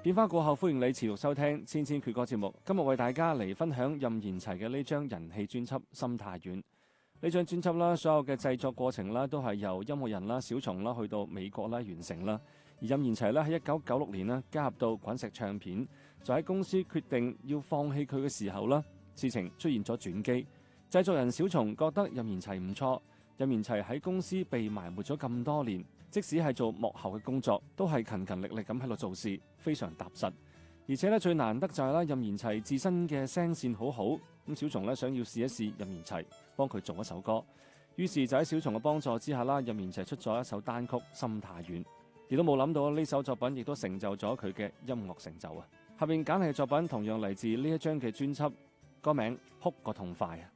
變化過後，歡迎你持續收聽《千千闕歌》節目。今日為大家嚟分享任賢齊嘅呢張人氣專輯《心太軟》。呢張專輯啦，所有嘅製作過程啦，都係由音樂人啦小松啦去到美國啦完成啦。而任賢齊咧喺1996年啦加入到滾石唱片，就喺公司決定要放棄佢嘅時候啦，事情出現咗轉機。製作人小松覺得任賢齊唔錯，任賢齊喺公司被埋沒咗咁多年，即使係做幕後嘅工作，都係勤勤力力咁喺度做事，非常踏實。而且咧最難得就係啦，任賢齊自身嘅聲線好好，咁小松咧想要試一試任賢齊幫佢做一首歌，於是就喺小松嘅幫助之下啦，任賢齊出咗一首單曲《心太軟》，亦都冇諗到呢首作品亦都成就咗佢嘅音樂成就啊！下邊揀嚟嘅作品同樣嚟自呢一張嘅專輯，歌名《哭個痛快》啊！